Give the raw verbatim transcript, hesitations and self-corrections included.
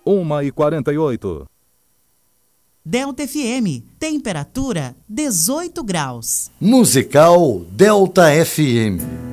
uma e quarenta e oito. Delta F M, temperatura dezoito graus. Musical Delta F M.